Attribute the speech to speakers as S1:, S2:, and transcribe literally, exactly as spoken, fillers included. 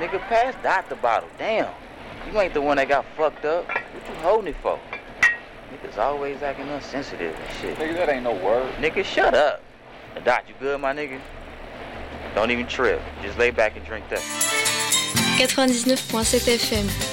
S1: Nigga, pass Dot the bottle. Damn. You ain't the one that got fucked up. What you holding it for? Niggas always acting insensitive and shit.
S2: Nigga, that ain't no word.
S1: Nigga, shut up. Dot, you good, my nigga? Don't even trip. Just lay back and drink that.
S3: quatre-vingt-dix-neuf point sept F M.